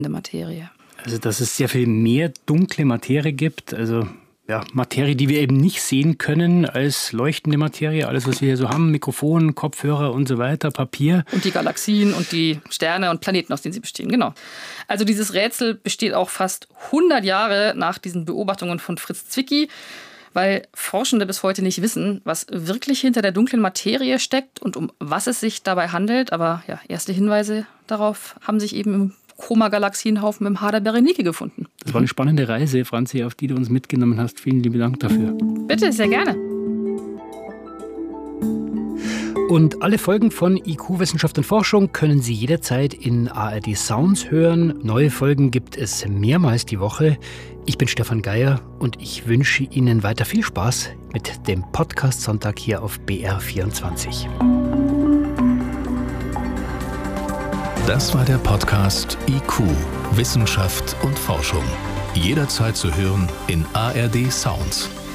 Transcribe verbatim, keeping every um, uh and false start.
der Materie. Also dass es sehr viel mehr dunkle Materie gibt, also ja, Materie, die wir eben nicht sehen können als leuchtende Materie. Alles, was wir hier so haben, Mikrofon, Kopfhörer und so weiter, Papier. Und die Galaxien und die Sterne und Planeten, aus denen sie bestehen, genau. Also dieses Rätsel besteht auch fast hundert Jahre nach diesen Beobachtungen von Fritz Zwicky, weil Forschende bis heute nicht wissen, was wirklich hinter der dunklen Materie steckt und um was es sich dabei handelt. Aber ja, erste Hinweise darauf haben sich eben im Chroma-Galaxienhaufen im Hader Berenike gefunden. Das war eine spannende Reise, Franzi, auf die du uns mitgenommen hast. Vielen lieben Dank dafür. Bitte, sehr gerne. Und alle Folgen von I Q Wissenschaft und Forschung können Sie jederzeit in A R D Sounds hören. Neue Folgen gibt es mehrmals die Woche. Ich bin Stefan Geier und ich wünsche Ihnen weiter viel Spaß mit dem Podcast Sonntag hier auf B R vierundzwanzig. Das war der Podcast I Q, Wissenschaft und Forschung. Jederzeit zu hören in A R D Sounds.